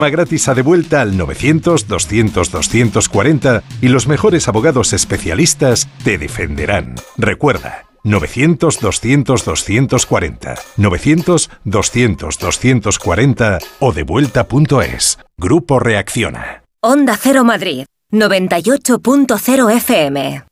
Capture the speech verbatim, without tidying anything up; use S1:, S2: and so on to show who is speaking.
S1: Gratis a Devuelta al novecientos, doscientos, doscientos cuarenta y los mejores abogados especialistas te defenderán. Recuerda, novecientos, doscientos, doscientos cuarenta, novecientos, doscientos, doscientos cuarenta o devuelta punto es. Grupo Reacciona.
S2: Onda Cero Madrid, noventa y ocho punto cero F M.